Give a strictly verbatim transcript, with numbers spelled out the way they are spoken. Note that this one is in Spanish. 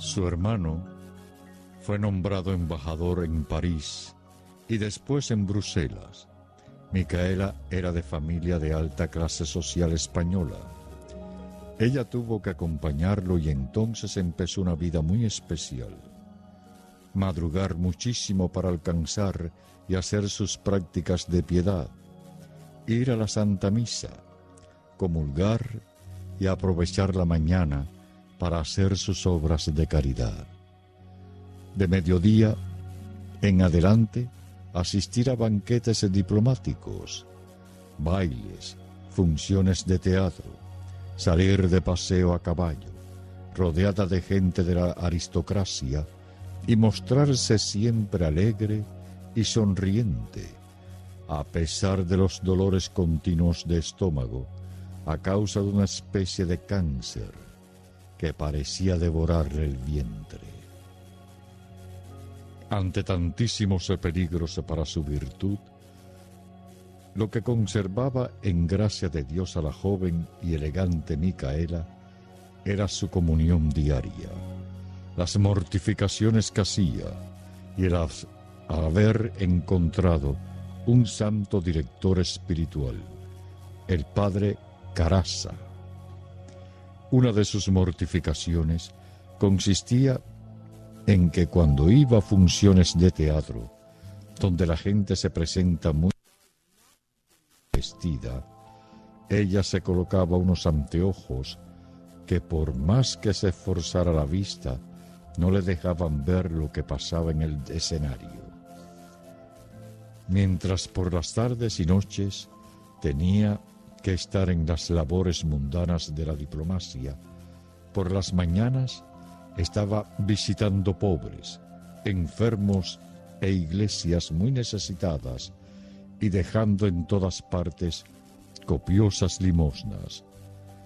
Su hermano fue nombrado embajador en París y después en Bruselas. Micaela era de familia de alta clase social española. Ella tuvo que acompañarlo y entonces empezó una vida muy especial. Madrugar muchísimo para alcanzar y hacer sus prácticas de piedad, ir a la Santa Misa, comulgar y aprovechar la mañana para hacer sus obras de caridad. De mediodía en adelante, asistir a banquetes diplomáticos, bailes, funciones de teatro, salir de paseo a caballo, rodeada de gente de la aristocracia y mostrarse siempre alegre y sonriente, a pesar de los dolores continuos de estómago a causa de una especie de cáncer que parecía devorarle el vientre. Ante tantísimos peligros para su virtud, lo que conservaba en gracia de Dios a la joven y elegante Micaela era su comunión diaria, las mortificaciones que hacía y el haber encontrado un santo director espiritual, el padre Caraza. Una de sus mortificaciones consistía en que cuando iba a funciones de teatro, donde la gente se presenta muy vestida, ella se colocaba unos anteojos que por más que se esforzara la vista, no le dejaban ver lo que pasaba en el escenario. Mientras por las tardes y noches tenía que estar en las labores mundanas de la diplomacia, por las mañanas estaba visitando pobres, enfermos e iglesias muy necesitadas y dejando en todas partes copiosas limosnas.